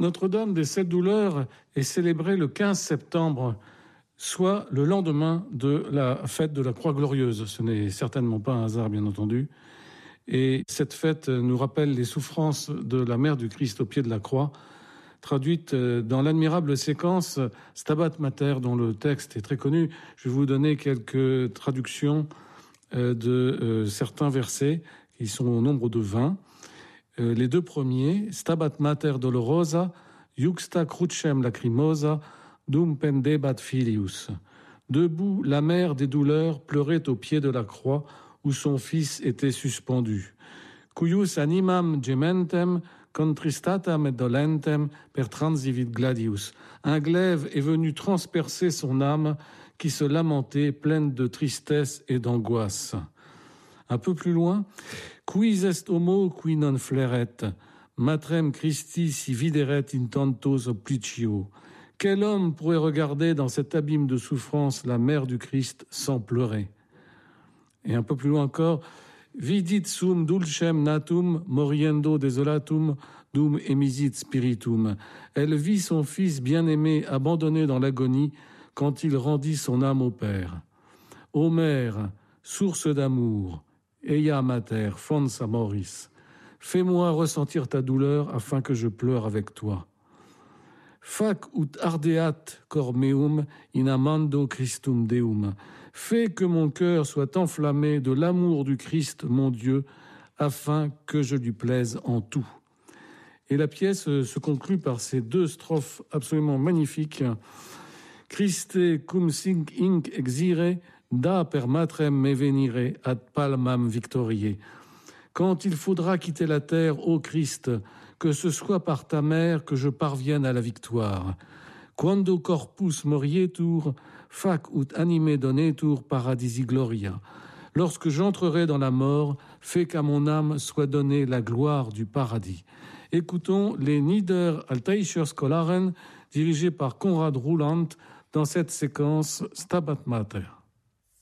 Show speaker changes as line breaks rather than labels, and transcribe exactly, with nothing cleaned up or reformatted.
Notre-Dame des Sept Douleurs est célébrée le quinze septembre, soit le lendemain de la fête de la Croix Glorieuse. Ce n'est certainement pas un hasard, bien entendu. Et cette fête nous rappelle les souffrances de la Mère du Christ au pied de la croix, traduite dans l'admirable séquence Stabat Mater, dont le texte est très connu. Je vais vous donner quelques traductions de certains versets, qui sont au nombre de vingt. Les deux premiers, Stabat Mater Dolorosa, Juxta Crucem Lacrimosa, Dum pendebat filius. Debout, la mère des douleurs pleurait au pied de la croix où son fils était suspendu. Cuius animam gementem contristatam et dolentem per transivit gladius. Un glaive est venu transpercer son âme qui se lamentait, pleine de tristesse et d'angoisse. Un peu plus loin, quis est homo qui non fleret, matrem Christi si videret in tantos oblicio. Quel homme pourrait regarder dans cet abîme de souffrance la mère du Christ sans pleurer? Et un peu plus loin encore, vidit sum dulcem natum moriendo desolatum dum emisit spiritum. Elle vit son fils bien-aimé abandonné dans l'agonie quand il rendit son âme au Père. Ô mère, source d'amour, eia mater, fons amoris, fais-moi ressentir ta douleur afin que je pleure avec toi. Fac ut ardeat cor meum in amando Christum Deum. Fais que mon cœur soit enflammé de l'amour du Christ, mon Dieu, afin que je lui plaise en tout. Et la pièce se conclut par ces deux strophes absolument magnifiques. Christe cum sing inc exire, da per matrem me venire ad palmam victoriae. Quand il faudra quitter la terre, ô Christ, que ce soit par ta mère que je parvienne à la victoire. Quando corpus morietur, fac ut anime donetur paradisi gloria. Lorsque j'entrerai dans la mort, fais qu'à mon âme soit donnée la gloire du paradis. Écoutons les Nieder Altaischer Scholaren, dirigés par Konrad Ruland, dans cette séquence Stabat Mater.